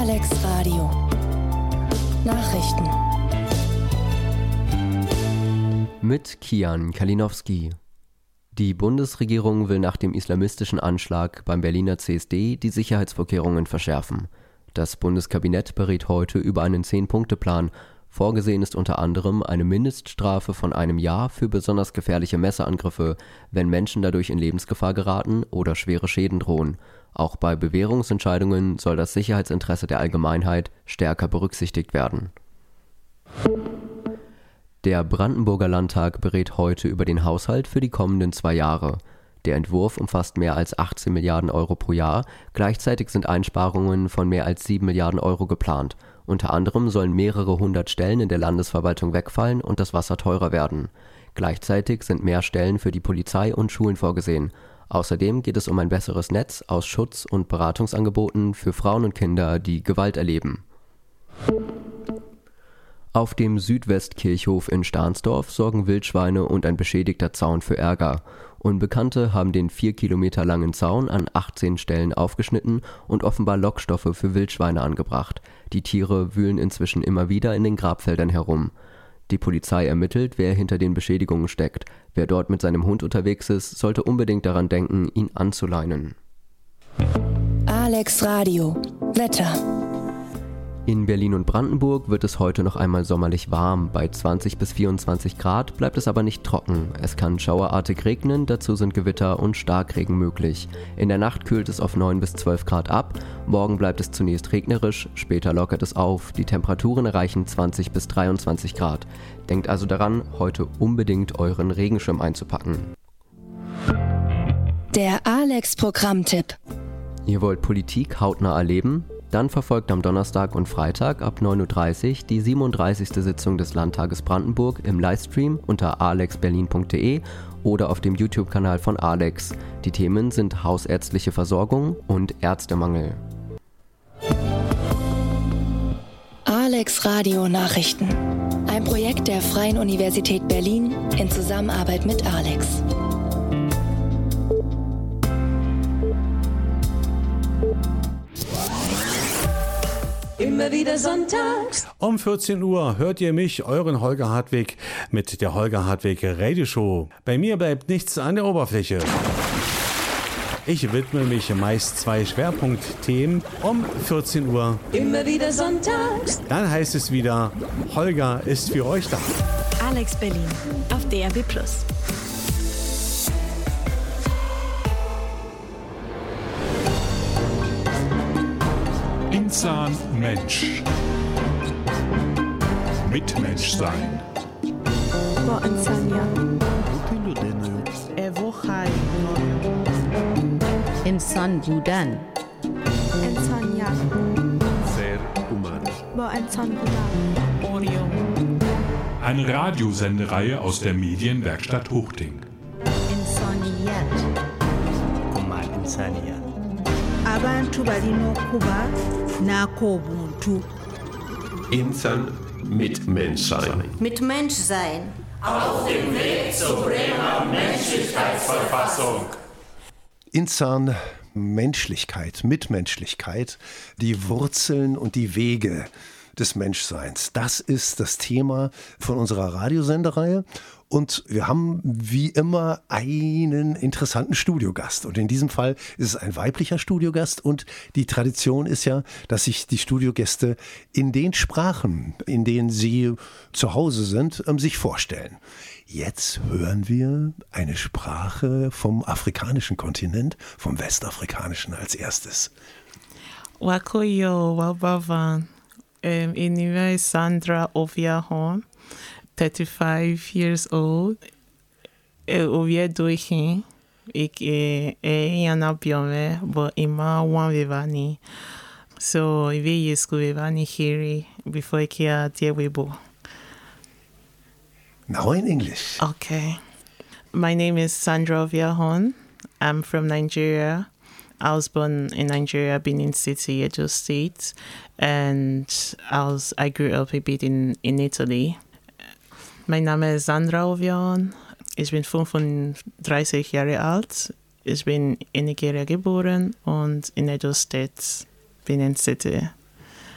Alex Radio Nachrichten mit Kian Kalinowski. Die Bundesregierung will nach dem islamistischen Anschlag beim Berliner CSD die Sicherheitsvorkehrungen verschärfen. Das Bundeskabinett berät heute über einen 10-Punkte-Plan. Vorgesehen ist unter anderem eine Mindeststrafe von einem Jahr für besonders gefährliche Messerangriffe, wenn Menschen dadurch in Lebensgefahr geraten oder schwere Schäden drohen. Auch bei Bewährungsentscheidungen soll das Sicherheitsinteresse der Allgemeinheit stärker berücksichtigt werden. Der Brandenburger Landtag berät heute über den Haushalt für die kommenden 2 Jahre. Der Entwurf umfasst mehr als 18 Milliarden Euro pro Jahr. Gleichzeitig sind Einsparungen von mehr als 7 Milliarden Euro geplant. Unter anderem sollen mehrere 100 Stellen in der Landesverwaltung wegfallen und das Wasser teurer werden. Gleichzeitig sind mehr Stellen für die Polizei und Schulen vorgesehen. Außerdem geht es um ein besseres Netz aus Schutz- und Beratungsangeboten für Frauen und Kinder, die Gewalt erleben. Auf dem Südwestkirchhof in Stahnsdorf sorgen Wildschweine und ein beschädigter Zaun für Ärger. Unbekannte haben den 4 Kilometer langen Zaun an 18 Stellen aufgeschnitten und offenbar Lockstoffe für Wildschweine angebracht. Die Tiere wühlen inzwischen immer wieder in den Grabfeldern herum. Die Polizei ermittelt, wer hinter den Beschädigungen steckt. Wer dort mit seinem Hund unterwegs ist, sollte unbedingt daran denken, ihn anzuleinen. Alex Radio Wetter. In Berlin und Brandenburg wird es heute noch einmal sommerlich warm. Bei 20 bis 24 Grad bleibt es aber nicht trocken. Es kann schauerartig regnen, dazu sind Gewitter und Starkregen möglich. In der Nacht kühlt es auf 9 bis 12 Grad ab. Morgen bleibt es zunächst regnerisch, später lockert es auf. Die Temperaturen erreichen 20 bis 23 Grad. Denkt also daran, heute unbedingt euren Regenschirm einzupacken. Der Alex-Programmtipp. Ihr wollt Politik hautnah erleben? Dann verfolgt am Donnerstag und Freitag ab 9.30 Uhr die 37. Sitzung des Landtages Brandenburg im Livestream unter alexberlin.de oder auf dem YouTube-Kanal von Alex. Die Themen sind hausärztliche Versorgung und Ärztemangel. Alex Radio Nachrichten. Ein Projekt der Freien Universität Berlin in Zusammenarbeit mit Alex. Immer wieder sonntags. Um 14 Uhr hört ihr mich, euren Holger Hartwig, mit der Holger Hartwig Radioshow. Bei mir bleibt nichts an der Oberfläche. Ich widme mich meist 2 Schwerpunktthemen um 14 Uhr. Immer wieder sonntags. Dann heißt es wieder, Holger ist für euch da. Alex Berlin auf DRB+. Insan Mensch. Mitmensch sein. Insan Budan. Ser humano. Eine Radiosendereihe aus der Medienwerkstatt Huchting. Abantu balina okuba n'ak'obuntu. Insan Mitmensch sein. Mitmensch sein. Auf dem Weg zur Bremer Menschlichkeitsverfassung. Insan Menschlichkeit, Mitmenschlichkeit, die Wurzeln und die Wege des Menschseins. Das ist das Thema von unserer Radiosendereihe. Und wir haben wie immer einen interessanten Studiogast. Und in diesem Fall ist es ein weiblicher Studiogast. Und die Tradition ist ja, dass sich die Studiogäste in den Sprachen, in denen sie zu Hause sind, sich vorstellen. Jetzt hören wir eine Sprache vom afrikanischen Kontinent, vom westafrikanischen als erstes. Wakoyo Wabava, Iniwe Sandra Oviahon. 35 years old. Ovie doihin. Ik yana biome, but ima wan vevani. So ive yesku vevani here before ikia diewebo. Now in English. Okay. My name is Sandra Oviahon. I'm from Nigeria. I was born in Nigeria, Benin City, Edo State, and I grew up a bit in Italy. Mein Name ist Sandra Oviahon. Ich bin 35 Jahre alt. Ich bin in Nigeria geboren und in Edo State, Benin City.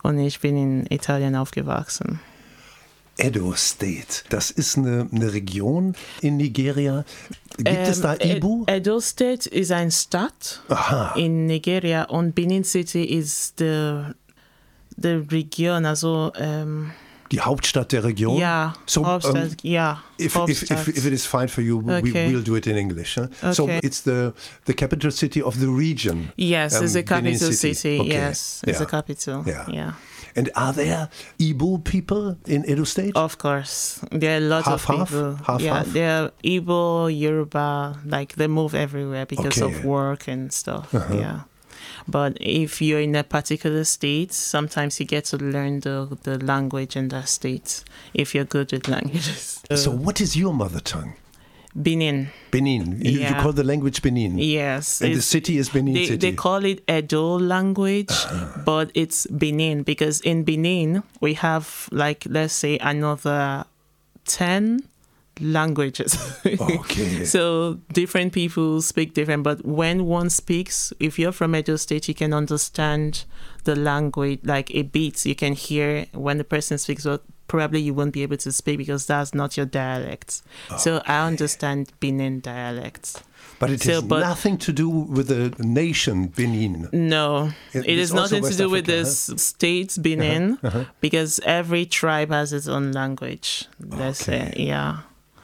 und ich bin in Italien aufgewachsen. Edo State, das ist eine Region in Nigeria. Gibt es da Ibu? Edo State ist eine Stadt in Nigeria und Benin City ist die Region, also die Hauptstadt der Region? Ja, so, Hauptstadt, ja. If it is fine for you, okay. we'll do it in English. Huh? Okay. So it's the capital city of the region. Yes, it's the capital city. Okay. Yes, it's the capital. Yeah. And are there Igbo people in Edo State? Of course. There are a lot of people. Half? There are Igbo, Yoruba, like they move everywhere because of work and stuff. Yeah. But if you're in a particular state, sometimes you get to learn the language in that state, if you're good with languages. So what is your mother tongue? Benin. Benin. You call the language Benin? Yes. And the city is Benin City? They call it Edo language, but it's Benin because in Benin, we have, like, let's say, another 10 languages. Okay. So different people speak different, but when one speaks, if you're from Edo State, you can understand the language like a bit. You can hear when the person speaks, but probably you won't be able to speak because that's not your dialect. Okay. So I understand Benin dialects. But it has nothing to do with the nation Benin. No, it has nothing to do with the state Benin because every tribe has its own language. Let's say, yeah.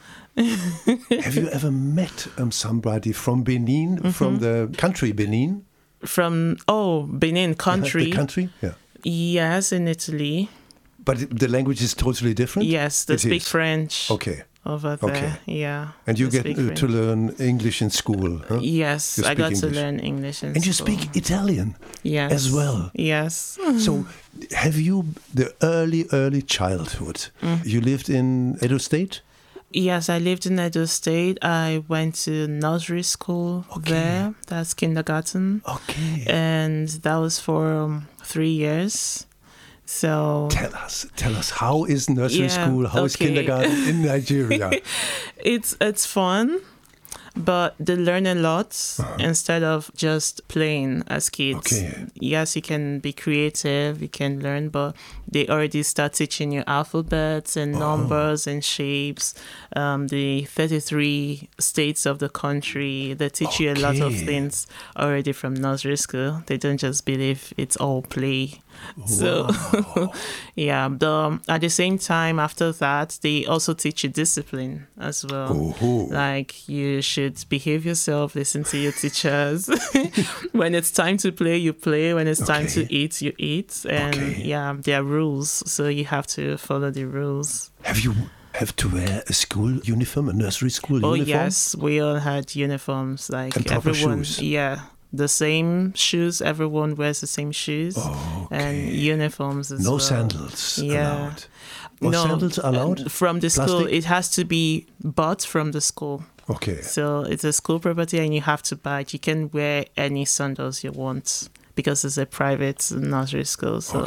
Have you ever met somebody from Benin, from the country Benin? From, Benin country. The country, yeah. Yes, in Italy. But the language is totally different? Yes, they speak French. Okay. Over there, yeah. And you get to learn English in school, huh? Yes, I got to learn English in school. And you speak Italian as well? Yes. So have you, the early childhood, you lived in Edo State? Yes, I lived in Edo State. I went to nursery school there. That's kindergarten. Okay. And that was for 3 years. So tell us, how is nursery school? How is kindergarten in Nigeria? It's fun, but they learn a lot instead of just playing as kids. Okay. Yes, you can be creative, you can learn, but they already start teaching you alphabets and numbers and shapes. The 33 states of the country, they teach you a lot of things already from nursery school. They don't just believe it's all play. So, yeah. At the same time, after that, they also teach you discipline as well. Like you should behave yourself, listen to your teachers. When it's time to play, you play. When it's time to eat, you eat. And there are rules, so you have to follow the rules. Have to wear a school uniform, a nursery school uniform? Oh yes, we all had uniforms. Like and proper everyone, shoes. The same shoes. Everyone wears the same shoes and uniforms as well. No sandals allowed. No sandals allowed from the school. It has to be bought from the school. Okay. So it's a school property, and you have to buy it. You can wear any sandals you want because it's a private nursery school. So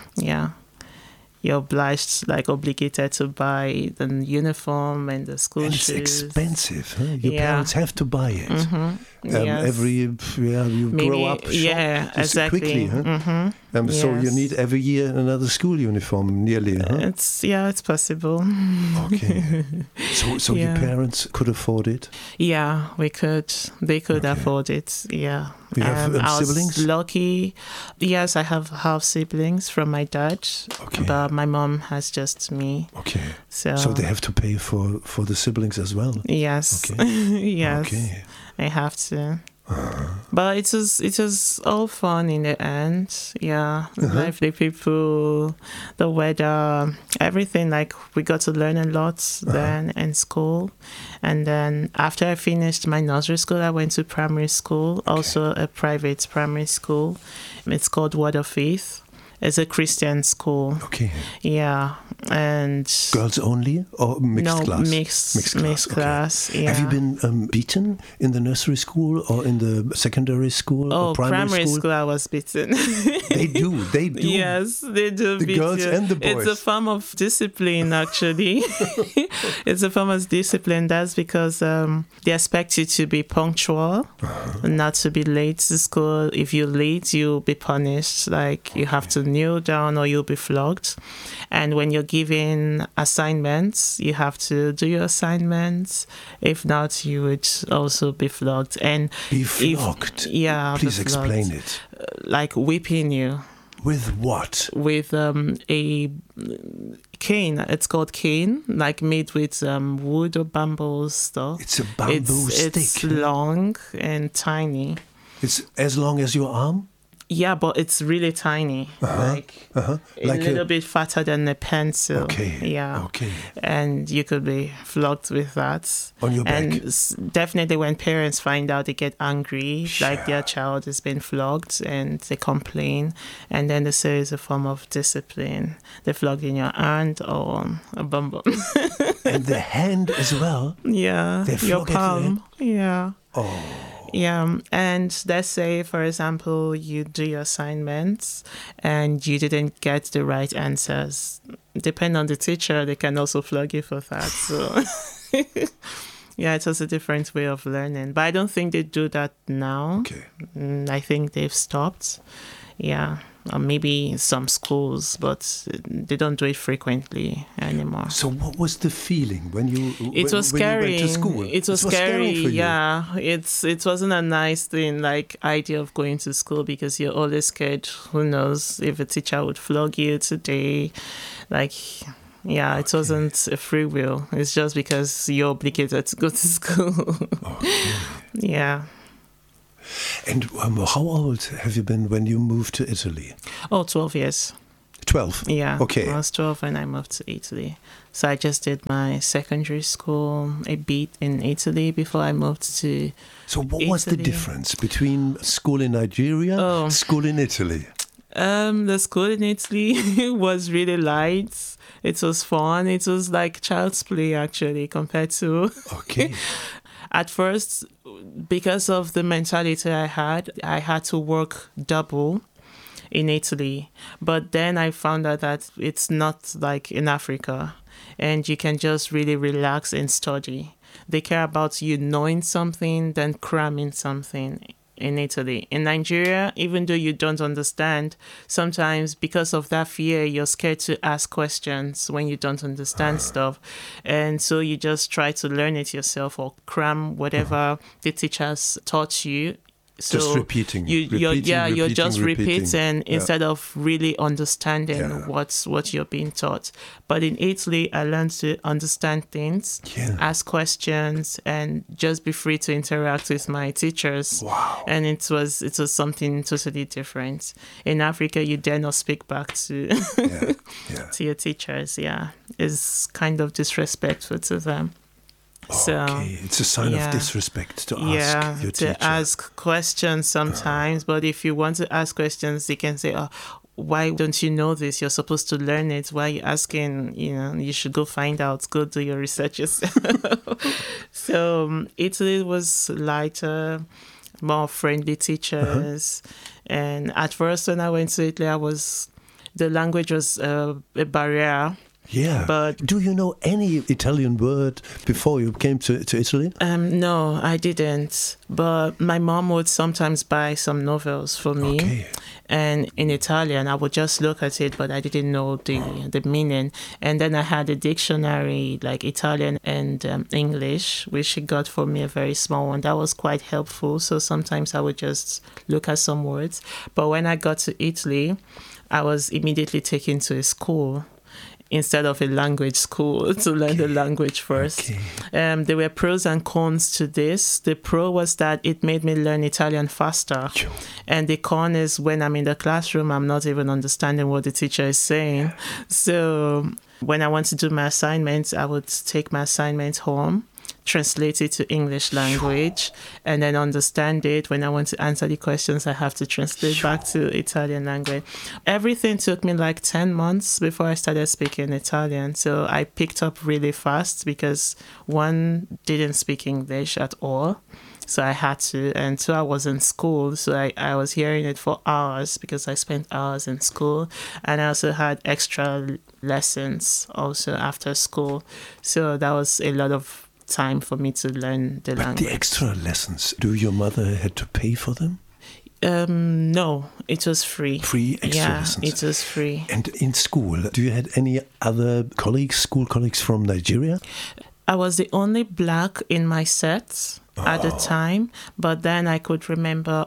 you're obligated to buy the uniform and the school shoes. It's expensive. Huh? Your parents have to buy it. You grow up exactly. quickly. Huh? So you need every year another school uniform, nearly. Huh? It's possible. Okay. So your parents could afford it? Yeah, we could. They could afford it. Yeah. You have siblings? I was lucky. Yes, I have half siblings from my dad. Okay. But my mom has just me. Okay. So they have to pay for the siblings as well? Yes. Okay. Yes. Okay. I have to. But it was all fun in the end. Yeah. Lively people, the weather, everything. Like we got to learn a lot then in school. And then after I finished my nursery school, I went to primary school, also a private primary school. It's called Word of Faith. It's a Christian school. Okay. Yeah. And girls only or mixed class? No, mixed class. Yeah. Have you been beaten in the nursery school or in the secondary school or primary school? I was beaten. They do. Yes, they do. The girls and the boys. It's a form of discipline, actually. It's a form of discipline. That's because they expect you to be punctual, not to be late to school. If you're late, you'll be punished. Like you have to kneel down or you'll be flogged. And when you're given assignments, you have to do your assignments. If not, you would also be flogged. And be flogged? Please explain it. Like whipping you. With what? With a cane. It's called cane, like made with wood or bamboo stuff. It's a bamboo stick. It's long and tiny. It's as long as your arm? Yeah, but it's really tiny. Like a little bit fatter than a pencil. Okay. Yeah. Okay. And you could be flogged with that. On your back. And definitely when parents find out, they get angry, like their child has been flogged, and they complain. And then they say it's a form of discipline. They flog in your hand or a bum bum. And the hand as well? Yeah. They flog your palm. Yeah. Oh. Yeah, and let's say, for example, you do your assignments and you didn't get the right answers. Depending on the teacher, they can also flog you for that. So, yeah, it was a different way of learning. But I don't think they do that now. Okay. I think they've stopped. Yeah. Or maybe some schools, but they don't do it frequently anymore. So what was the feeling when you it was scary. When you went to school? It was scary, for you. Yeah. It wasn't a nice thing, like idea of going to school, because you're always scared. Who knows if a teacher would flog you today? Like, yeah, it wasn't a free will. It's just because you're obligated to go to school. Yeah. And how old have you been when you moved to Italy? 12 years. 12? Yeah. Okay. I was 12 when I moved to Italy. So I just did my secondary school a bit in Italy before I moved to So what Italy. was the difference between school in Nigeria, school in Italy? The school in Italy was really light. It was fun. It was like child's play, actually, compared to... Okay. At first, because of the mentality I had to work double in Italy. But then I found out that it's not like in Africa, and you can just really relax and study. They care about you knowing something than cramming something. In Italy. In Nigeria, even though you don't understand, sometimes because of that fear, you're scared to ask questions when you don't understand stuff. And so you just try to learn it yourself or cram whatever the teachers taught you. So just repeating. You're just repeating instead of really understanding what you're being taught. But in Italy, I learned to understand things, ask questions, and just be free to interact with my teachers. Wow. And it was something totally different. In Africa, you dare not speak back to to your teachers. Yeah, it's kind of disrespectful to them. So, okay, it's a sign of disrespect to ask your teacher. To ask questions sometimes, but if you want to ask questions, they can say, "Oh, why don't you know this? You're supposed to learn it. Why are you asking? You should go find out. Go do your research yourself." So Italy was lighter, more friendly teachers, and at first when I went to Italy, the language was a barrier. Yeah, but do you know any Italian word before you came to Italy? No, I didn't. But my mom would sometimes buy some novels for me. Okay. And in Italian, I would just look at it, but I didn't know the meaning. And then I had a dictionary, like Italian and English, which she got for me, a very small one. That was quite helpful. So sometimes I would just look at some words. But when I got to Italy, I was immediately taken to a school instead of a language school to learn the language first. Okay. There were pros and cons to this. The pro was that it made me learn Italian faster. Sure. And the con is when I'm in the classroom, I'm not even understanding what the teacher is saying. So when I want to do my assignments, I would take my assignments home, translate it to English language, and then understand it. When I want to answer the questions, I have to translate back to Italian language. Everything took me like 10 months before I started speaking Italian. So I picked up really fast because one, didn't speak English at all. So I had to, and two, I was in school, so I was hearing it for hours because I spent hours in school, and I also had extra lessons also after school. So that was a lot of time for me to learn the language. But the extra lessons, do your mother had to pay for them? No, it was free. Free extra lessons? It was free. And in school, do you had any other school colleagues from Nigeria? I was the only black in my set at the time, but then I could remember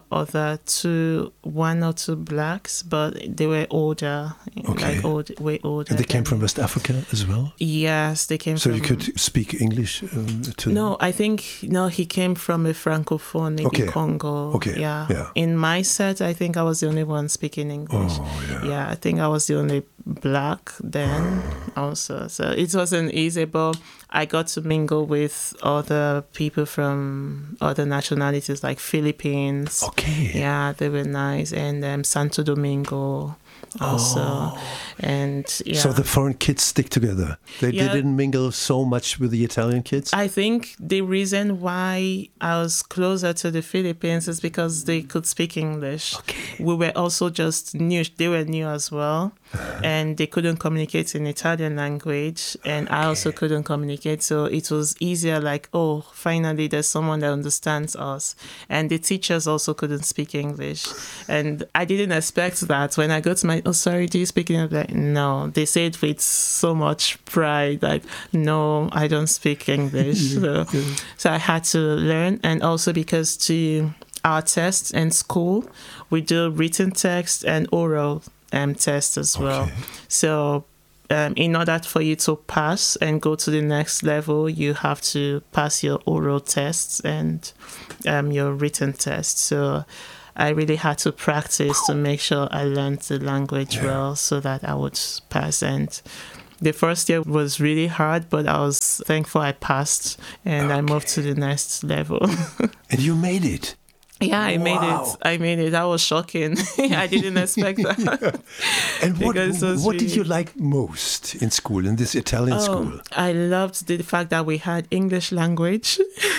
one or two blacks, but they were older, way older. And they came from West Africa as well? Yes, they came from... So you could speak English to them? No, I think, he came from a francophone, maybe Congo. Okay. Yeah. In my set, I think I was the only one speaking English. Yeah, I think I was the only black then also. So it wasn't easy, but I got to mingle with other people from other nationalities like Philippines. Okay. Yeah, they were nice. And Santo Domingo also. And So the foreign kids stick together. They didn't mingle so much with the Italian kids? I think the reason why I was closer to the Philippines is because they could speak English. Okay. We were also just new. They were new as well. And they couldn't communicate in Italian language. And I also couldn't communicate. So it was easier, like, finally there's someone that understands us. And the teachers also couldn't speak English. And I didn't expect that. When I go to my, sorry, do you speak English? Like, no. They say it with so much pride, like, no, I don't speak English. So I had to learn. And also because to our tests in school, we do written text and oral test as well. So in order for you to pass and go to the next level, you have to pass your oral tests and your written tests. So I really had to practice to make sure I learned the language well so that I would pass. And the first year was really hard, but I was thankful I passed and I moved to the next level. And you made it. Yeah, I made it. That was shocking. I didn't expect that. And what did you like most in school, in this Italian school? I loved the fact that we had English language.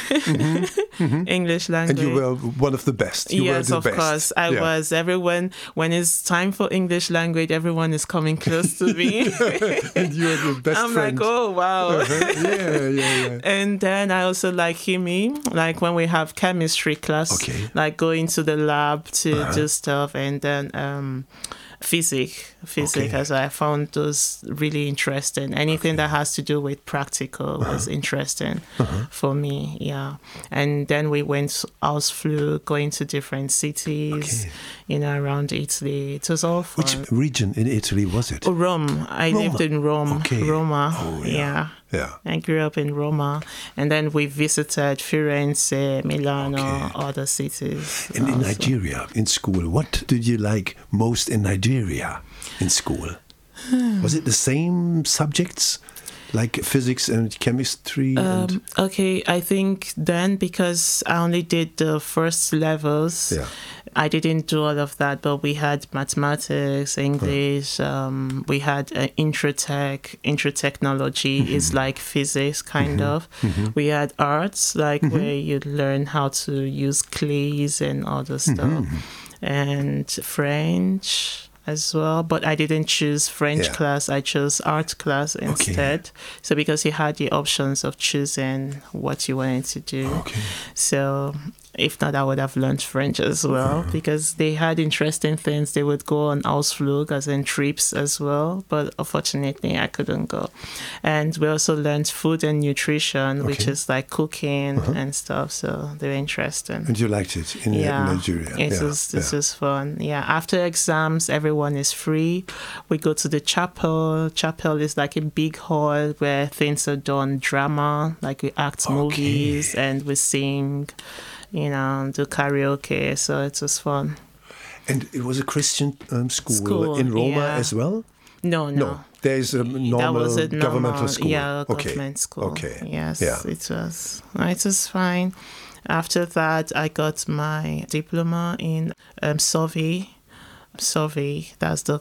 English language. And you were one of the best. Yes, of course. I was. Everyone, when it's time for English language, everyone is coming close to me. And you are the best I'm friend. like, oh, wow. Yeah. And then I also like chemistry, like when we have chemistry class. Okay. Like going to the lab to do stuff, and then physics as I found those really interesting. Anything that has to do with practical was interesting for me, And then we went Ausflug, going to different cities, around Italy. It was all fun. Which region in Italy was it? Rome. I lived in Rome. Okay. Roma. Oh, yeah. I grew up in Roma, and then we visited Firenze, Milano, other cities. And in Nigeria, in school, what did you like most in Nigeria in school? Was it the same subjects? Like physics and chemistry? I think then, because I only did the first levels, I didn't do all of that, but we had mathematics, English, we had intratechnology, is like physics, kind of. We had arts, like where you learn how to use clays and other stuff. And French as well, but I didn't choose French class. I chose art class instead. So because you had the options of choosing what you wanted to do. So if not, I would have learned French as well, because they had interesting things. They would go on Ausflug, as in trips as well, but unfortunately I couldn't go. And we also learned food and nutrition, which is like cooking and stuff. So they were interesting. And you liked it in Nigeria? This is fun. After exams, everyone is free. We go to the chapel. Chapel is like a big hall where things are done, drama, like we act movies and we sing, do karaoke. So it was fun. And it was a Christian school in Roma as well? No. There is a normal governmental school. Yeah, government school. Okay. Yes, yeah. It was fine. After that, I got my diploma in survey. Survey,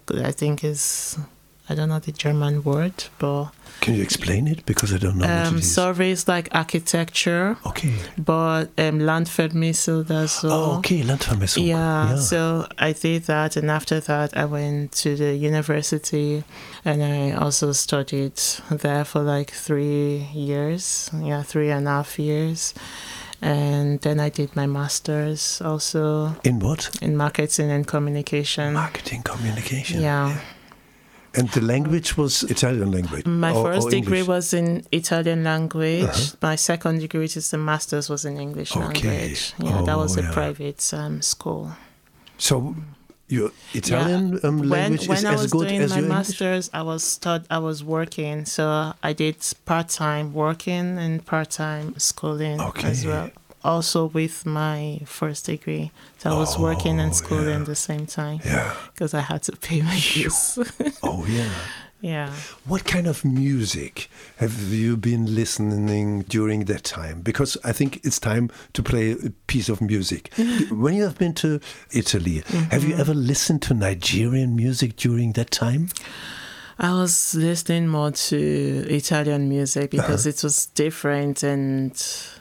I don't know the German word, but... Can you explain it? Because I don't know what it is. Survey is like architecture. Okay. But Landvermessung, that's all. Oh, okay, Landvermessung. Yeah, so I did that, and after that I went to the university, and I also studied there for like 3 years. 3.5 years. And then I did my master's also. In what? In marketing and communication. Marketing communication. Yeah. And the language was Italian language? My first degree was in Italian language. My second degree, which is the master's, was in English language. Yeah, that was a private school. So your Italian language is as good as your English? When I was doing my master's, I was working. So I did part-time working and part-time schooling as well. Also with my first degree. So I was working and schooling at the same time. Yeah. Because I had to pay my fees. Oh, yeah. Yeah. What kind of music have you been listening during that time? Because I think it's time to play a piece of music. When you have been to Italy, have you ever listened to Nigerian music during that time? I was listening more to Italian music because it was different and,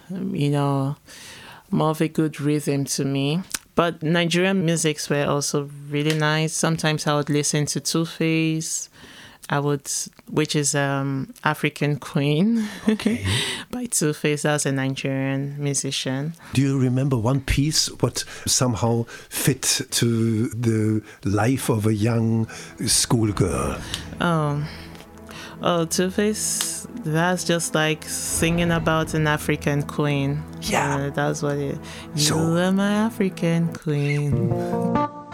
more of a good rhythm to me. But Nigerian musics were also really nice. Sometimes I would listen to Two-Face, which is African Queen by Two-Face. That's a Nigerian musician. Do you remember one piece what somehow fit to the life of a young schoolgirl? Oh, Two-Face, that's just like singing about an African queen. Yeah. That's what it is. You are my African queen.